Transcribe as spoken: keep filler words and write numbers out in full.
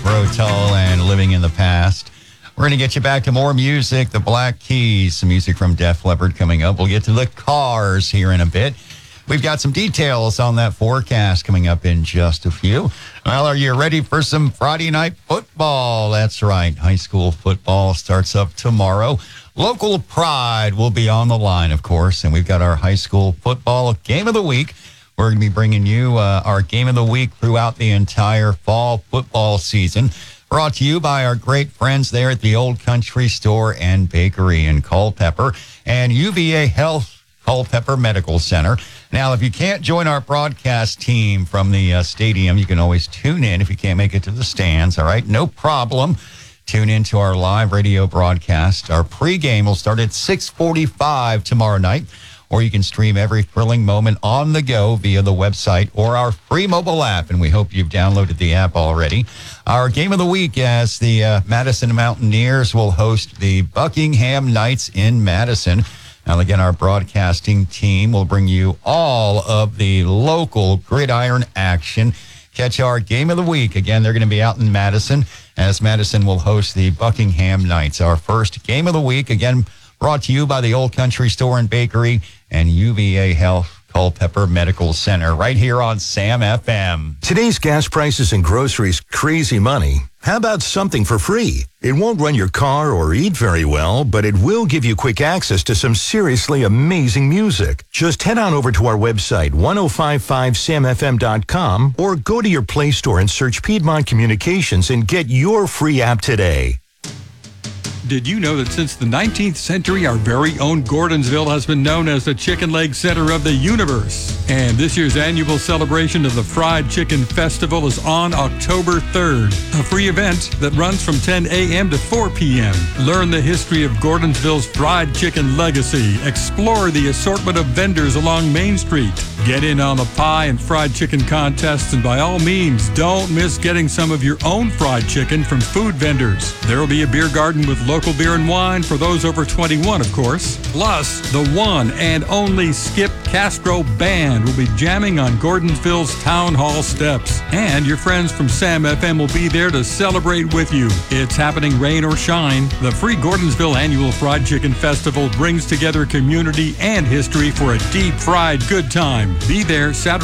Grow Tall and Living in the Past. We're going to get you back to more music, the Black Keys, some music from Def Leppard coming up. We'll get to the Cars here in a bit. We've got some details on that forecast coming up in just a few. Well, are you ready for some Friday night football? That's right. High school football starts up tomorrow. Local pride will be on the line, of course, and we've got our high school football game of the week. We're going to be bringing you uh, our game of the week throughout the entire fall football season. Brought to you by our great friends there at the Old Country Store and Bakery in Culpeper and U V A Health Culpeper Medical Center. Now, if you can't join our broadcast team from the uh, stadium, you can always tune in if you can't make it to the stands, all right? No problem. Tune in to our live radio broadcast. Our pregame will start at six forty-five tomorrow night, or you can stream every thrilling moment on the go via the website or our free mobile app, and we hope you've downloaded the app already. Our game of the week, as the uh, Madison Mountaineers will host the Buckingham Knights in Madison. Now, again, our broadcasting team will bring you all of the local gridiron action. Catch our game of the week. Again, they're going to be out in Madison, as Madison will host the Buckingham Knights. Our first game of the week, again, brought to you by the Old Country Store and Bakery and U V A Health Culpeper Medical Center, right here on Sam F M. Today's gas prices and groceries, crazy money. How about something for free? It won't run your car or eat very well, but it will give you quick access to some seriously amazing music. Just head on over to our website, ten fifty-five sam f m dot com, or go to your Play Store and search Piedmont Communications and get your free app today. Did you know that since the nineteenth century, our very own Gordonsville has been known as the chicken leg center of the universe? And this year's annual celebration of the Fried Chicken Festival is on October third, a free event that runs from ten a.m. to four p.m. Learn the history of Gordonsville's fried chicken legacy. Explore the assortment of vendors along Main Street. Get in on the pie and fried chicken contests, and by all means, don't miss getting some of your own fried chicken from food vendors. There will be a beer garden with local beer and wine for those over twenty-one, of course. Plus, the one and only Skip Castro Band will be jamming on Gordonsville's Town Hall steps. And your friends from Sam F M will be there to celebrate with you. It's happening rain or shine. The free Gordonsville Annual Fried Chicken Festival brings together community and history for a deep fried good time. Be there Saturday